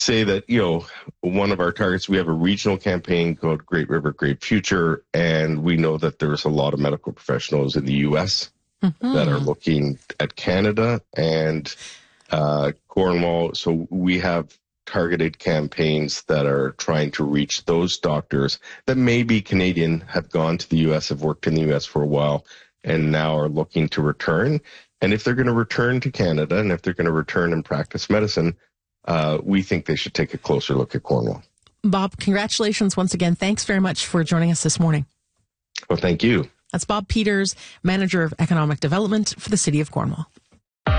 say that, one of our targets, we have a regional campaign called Great River, Great Future, and we know that there's a lot of medical professionals in the U.S. that are looking at Canada and Cornwall. So we have targeted campaigns that are trying to reach those doctors that may be Canadian, have gone to the U.S., have worked in the U.S. for a while, and now are looking to return. And if they're going to return to Canada, and if they're going to return and practice medicine, we think they should take a closer look at Cornwall. Bob, congratulations once again. Thanks very much for joining us this morning. Well, thank you. That's Bob Peters, Manager of Economic Development for the City of Cornwall.